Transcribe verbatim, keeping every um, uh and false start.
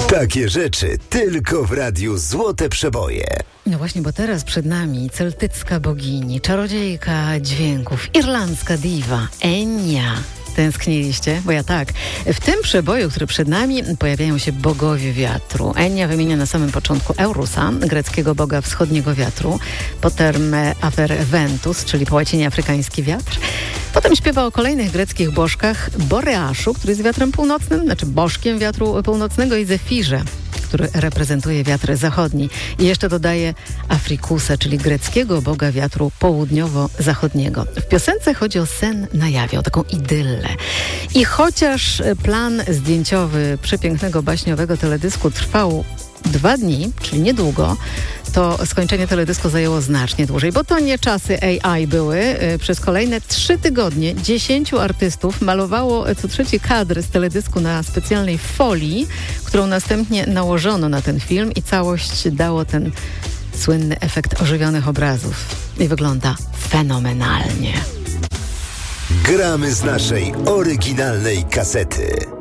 Takie rzeczy tylko w radiu Złote Przeboje. No właśnie, bo teraz przed nami celtycka bogini, czarodziejka dźwięków, irlandzka diwa Enya. Tęskniliście? Bo ja tak. W tym przeboju, który przed nami, pojawiają się bogowie wiatru. Enya wymienia na samym początku Eurusa, greckiego boga wschodniego wiatru, potem Afer Ventus, czyli po łacinie afrykański wiatr. Potem śpiewa o kolejnych greckich bożkach, Boreaszu, który jest wiatrem północnym, znaczy bożkiem wiatru północnego, i Zefirze, który reprezentuje wiatr zachodni. I jeszcze dodaje Afrikusa, czyli greckiego boga wiatru południowo-zachodniego. W piosence chodzi o sen na jawie, o taką idyllę. I chociaż plan zdjęciowy przepięknego baśniowego teledysku trwał dwa dni, czyli niedługo, to skończenie teledysku zajęło znacznie dłużej, bo to nie czasy A I były. Przez kolejne trzy tygodnie dziesięciu artystów malowało co trzeci kadr z teledysku na specjalnej folii, którą następnie nałożono na ten film i całość dało ten słynny efekt ożywionych obrazów. I wygląda fenomenalnie. Gramy z naszej oryginalnej kasety.